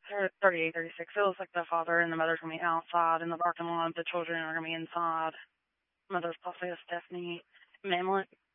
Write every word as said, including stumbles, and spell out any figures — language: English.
thirty-eight, thirty-six. It looks like the father and the mother's gonna be outside in the parking lot. The children are gonna be inside. Mother's possibly a Stephanie Mamlet.